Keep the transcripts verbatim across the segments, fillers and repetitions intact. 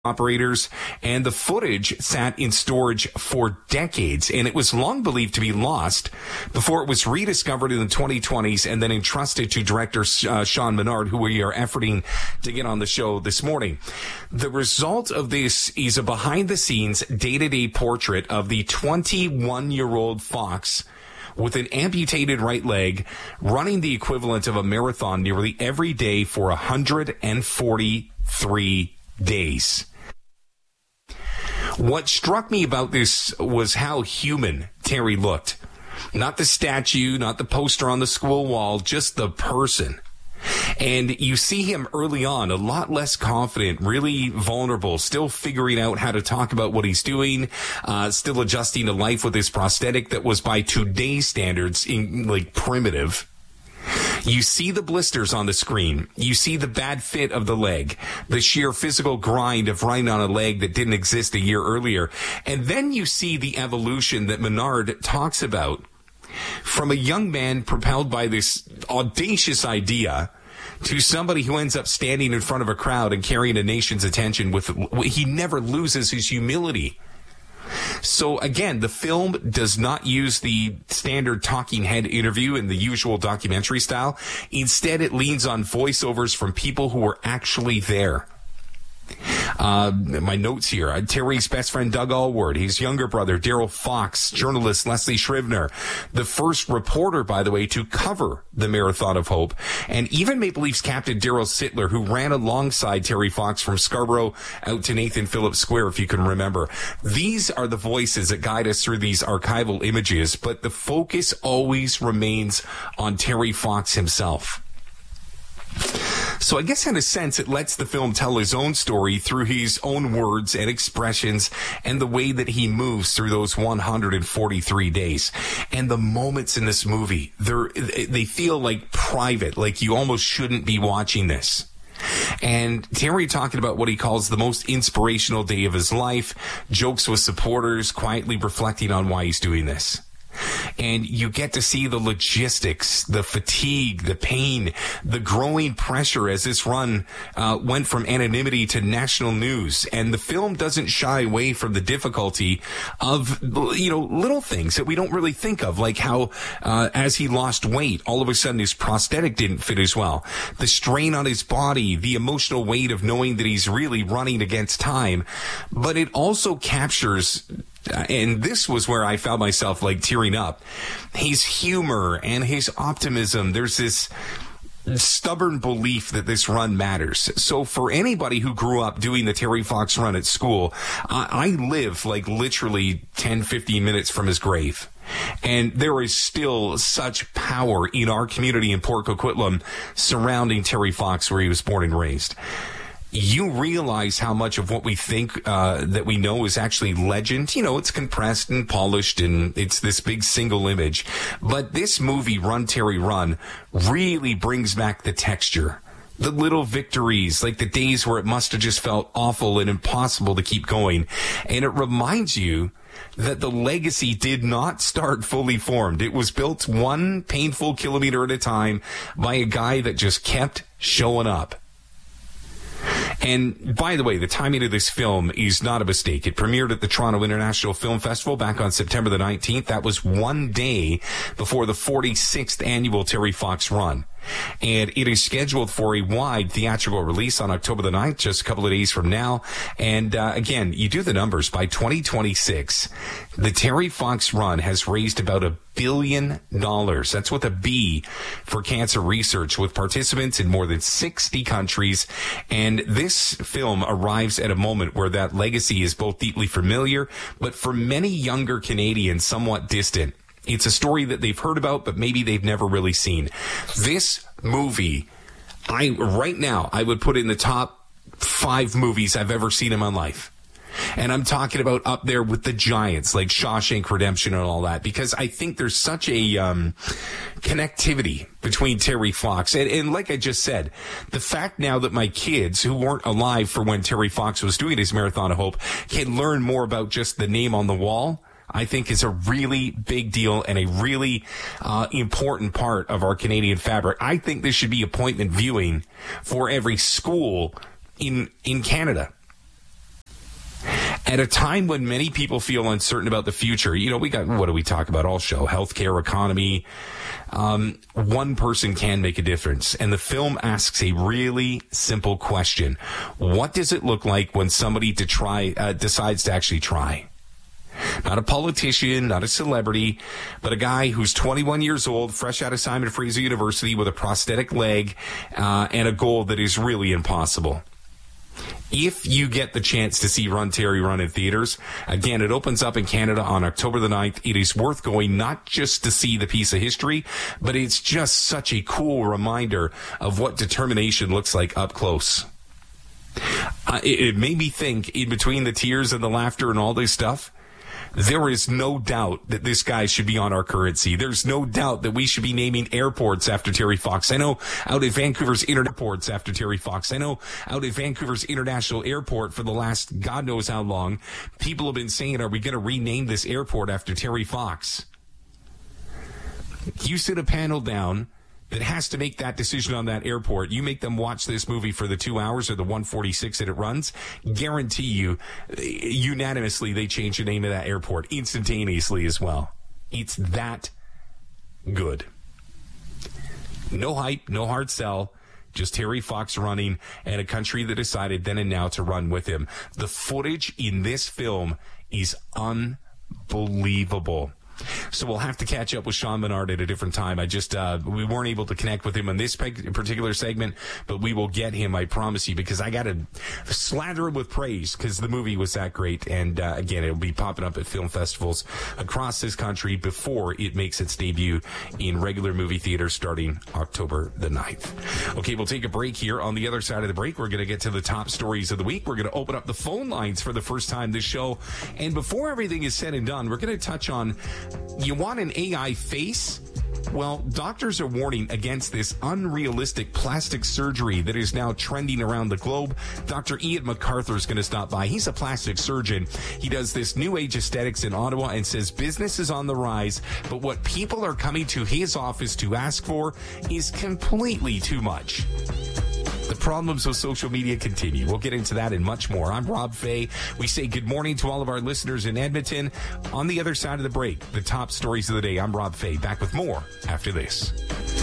operators, and the footage sat in storage for decades, and it was long believed to be lost before it was rediscovered in the twenty twenties and then entrusted to director uh, Sean Menard, who we are efforting to get on the show this morning. The result of this is a behind-the-scenes, day-to-day portrait of the twenty-one-year-old Fox with an amputated right leg, running the equivalent of a marathon nearly every day for one hundred forty-three days. What struck me about this was how human Terry looked. Not the statue, not the poster on the school wall, just the person. And you see him early on, a lot less confident, really vulnerable, still figuring out how to talk about what he's doing, uh, still adjusting to life with his prosthetic that was by today's standards in, like, primitive. You see the blisters on the screen. You see the bad fit of the leg, the sheer physical grind of running on a leg that didn't exist a year earlier. And then you see the evolution that Menard talks about from a young man propelled by this audacious idea to somebody who ends up standing in front of a crowd and carrying a nation's attention with, he never loses his humility. So again, the film does not use the standard talking head interview in the usual documentary style. Instead, it leans on voiceovers from people who were actually there. Uh, my notes here. Uh, Terry's best friend, Doug Allward, his younger brother, Daryl Fox, journalist Leslie Scrivener, the first reporter, by the way, to cover the Marathon of Hope, and even Maple Leafs captain Daryl Sittler, who ran alongside Terry Fox from Scarborough out to Nathan Phillips Square, if you can remember. These are the voices that guide us through these archival images, but the focus always remains on Terry Fox himself. So I guess in a sense it lets the film tell his own story through his own words and expressions and the way that he moves through those one hundred forty-three days. And the moments in this movie, they're, they feel like private, like you almost shouldn't be watching this. And Terry talking about what he calls the most inspirational day of his life, jokes with supporters, quietly reflecting on why he's doing this. And you get to see the logistics, the fatigue, the pain, the growing pressure as this run uh, went from anonymity to national news. And the film doesn't shy away from the difficulty of, you know, little things that we don't really think of, like how uh, as he lost weight, all of a sudden his prosthetic didn't fit as well. The strain on his body, the emotional weight of knowing that he's really running against time. But it also captures... Uh, and this was where I found myself like tearing up. His humor and his optimism. There's this stubborn belief that this run matters. So for anybody who grew up doing the Terry Fox run at school, I, I live like literally ten, fifteen minutes from his grave. And there is still such power in our community in Port Coquitlam surrounding Terry Fox, where he was born and raised. You realize how much of what we think uh, that we know is actually legend. You know, it's compressed and polished and it's this big single image. But this movie, Run, Terry, Run, really brings back the texture. The little victories, like the days where it must have just felt awful and impossible to keep going. And it reminds you that the legacy did not start fully formed. It was built one painful kilometer at a time by a guy that just kept showing up. And by the way, the timing of this film is not a mistake. It premiered at the Toronto International Film Festival back on September the nineteenth. That was one day before the forty-sixth annual Terry Fox run. And it is scheduled for a wide theatrical release on October the ninth, just a couple of days from now. And uh, again, you do the numbers. By twenty twenty-six, the Terry Fox run has raised about a billion dollars. That's with a B for cancer research, with participants in more than sixty countries. And this film arrives at a moment where that legacy is both deeply familiar, but for many younger Canadians, somewhat distant. It's a story that they've heard about, but maybe they've never really seen. This movie, I right now, I would put in the top five movies I've ever seen in my life. And I'm talking about up there with the giants, like Shawshank Redemption and all that, because I think there's such a um, connectivity between Terry Fox. And, and like I just said, the fact now that my kids, who weren't alive for when Terry Fox was doing his Marathon of Hope, can learn more about just the name on the wall, I think is a really big deal and a really uh, important part of our Canadian fabric. I think this should be appointment viewing for every school in in Canada. At a time when many people feel uncertain about the future, you know, we got, what do we talk about all show? Healthcare, economy. Um, one person can make a difference. And the film asks a really simple question. What does it look like when somebody to try, uh, decides to actually try? Not a politician, not a celebrity, but a guy who's twenty-one years old, fresh out of Simon Fraser University with a prosthetic leg, uh, and a goal that is really impossible. If you get the chance to see Run, Terry, Run in theaters, again, it opens up in Canada on October the ninth. It is worth going, not just to see the piece of history, but it's just such a cool reminder of what determination looks like up close. Uh, it, it made me think, in between the tears and the laughter and all this stuff, there is no doubt that this guy should be on our currency. There's no doubt that we should be naming airports after Terry Fox. I know out at Vancouver's inter- airports after Terry Fox. I know out at Vancouver's International Airport for the last God knows how long, people have been saying, are we going to rename this airport after Terry Fox? You sit a panel down that has to make that decision on that airport. You make them watch this movie for the two hours or the one forty-six that it runs. Guarantee you, unanimously, they change the name of that airport instantaneously as well. It's that good. No hype, no hard sell. Just Terry Fox running and a country that decided then and now to run with him. The footage in this film is unbelievable. So we'll have to catch up with Sean Menard at a different time. I just, uh, we weren't able to connect with him on this particular segment, but we will get him, I promise you, because I got to slather him with praise because the movie was that great. And, uh, again, it'll be popping up at film festivals across this country before it makes its debut in regular movie theaters starting October the ninth. Okay, we'll take a break here. On the other side of the break, we're going to get to the top stories of the week. We're going to open up the phone lines for the first time this show. And before everything is said and done, we're going to touch on, you want an A I face? Well, doctors are warning against this unrealistic plastic surgery that is now trending around the globe. Doctor Ian MacArthur is going to stop by. He's a plastic surgeon. He does this new age aesthetics in Ottawa and says business is on the rise, but what people are coming to his office to ask for is completely too much. The problems with social media continue. We'll get into that and much more. I'm Rob Fay. We say good morning to all of our listeners in Edmonton. On the other side of the break, the top stories of the day. I'm Rob Fay. Back with more after this.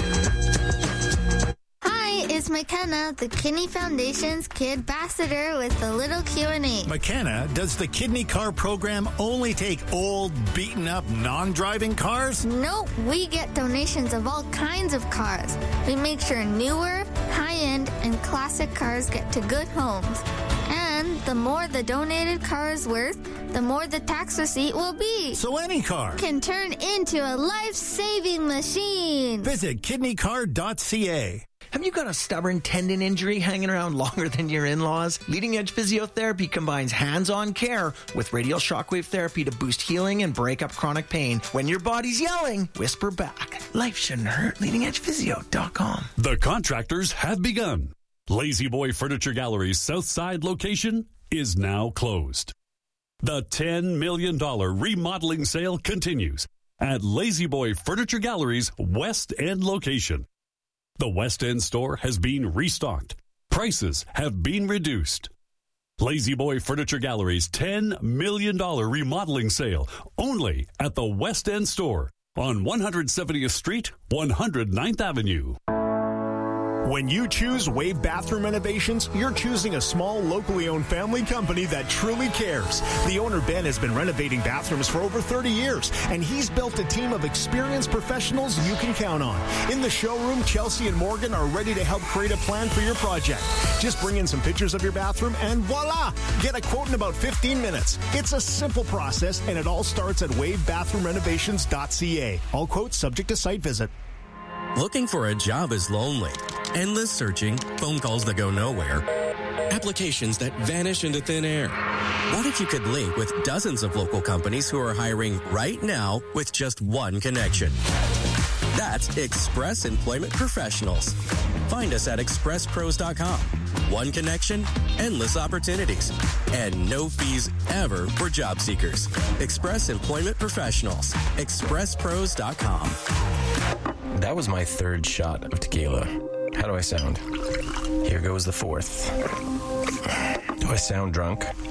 Hi, it's McKenna, the Kidney Foundation's Kid Ambassador with a little Q and A. McKenna, does the Kidney Car program only take old, beaten-up, non-driving cars? Nope, we get donations of all kinds of cars. We make sure newer, high-end, and classic cars get to good homes. And the more the donated car is worth, the more the tax receipt will be. So any car can turn into a life-saving machine. Visit kidney car dot c a. Have you got a stubborn tendon injury hanging around longer than your in-laws? Leading Edge Physiotherapy combines hands-on care with radial shockwave therapy to boost healing and break up chronic pain. When your body's yelling, whisper back. Life shouldn't hurt. leading edge physio dot com. The contractors have begun. Lazy Boy Furniture Gallery's Southside location is now closed. The ten million dollars remodeling sale continues at Lazy Boy Furniture Gallery's West End location. The West End store has been restocked. Prices have been reduced. Lazy Boy Furniture Gallery's ten million dollars remodeling sale only at the West End store on one hundred seventieth Street, one hundred ninth Avenue. When you choose Wave Bathroom Renovations, you're choosing a small, locally owned family company that truly cares. The owner, Ben, has been renovating bathrooms for over thirty years, and he's built a team of experienced professionals you can count on. In the showroom, Chelsea and Morgan are ready to help create a plan for your project. Just bring in some pictures of your bathroom, and voila! Get a quote in about fifteen minutes. It's a simple process, and it all starts at wave bathroom renovations dot c a. All quotes subject to site visit. Looking for a job is lonely. Endless searching, phone calls that go nowhere, applications that vanish into thin air. What if you could link with dozens of local companies who are hiring right now with just one connection? That's Express Employment Professionals. Find us at express pros dot com. One connection, endless opportunities, and no fees ever for job seekers. Express Employment Professionals. express pros dot com. That was my third shot of tequila. How do I sound? Here goes the fourth. Do I sound drunk?